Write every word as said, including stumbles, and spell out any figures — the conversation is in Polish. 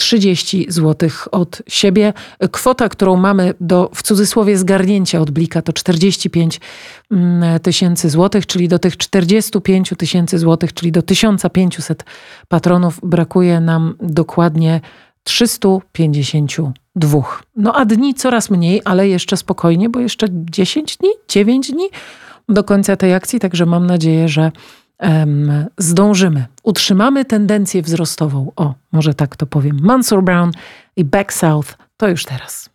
trzydzieści złotych od siebie. Kwota, którą mamy do, w cudzysłowie, zgarnięcia od Blika to czterdzieści pięć tysięcy złotych, czyli do tych czterdzieści pięć tysięcy złotych, czyli do tysiąc pięćset patronów brakuje nam dokładnie trzysta pięćdziesiąt dwa. No a dni coraz mniej, ale jeszcze spokojnie, bo jeszcze dziesięć dni, dziewięć dni do końca tej akcji, także mam nadzieję, że um, zdążymy. Utrzymamy tendencję wzrostową. O, może tak to powiem. Mansur Brown i Back South to już teraz.